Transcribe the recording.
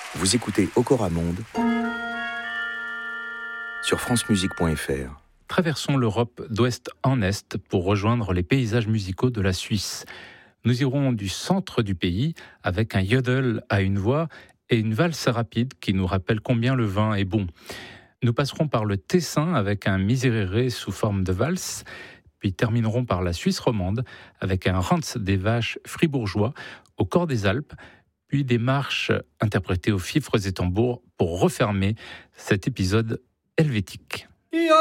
Vous écoutez Okora Monde sur francemusique.fr. Traversons l'Europe d'ouest en est pour rejoindre les paysages musicaux de la Suisse. Nous irons du centre du pays avec un yodel à une voix et une valse rapide qui nous rappelle combien le vin est bon. Nous passerons par le Tessin avec un miserere sous forme de valse, puis terminerons par la Suisse romande avec un Rantz des vaches fribourgeois au corps des Alpes, puis des marches interprétées aux fifres et tambours pour refermer cet épisode helvétique.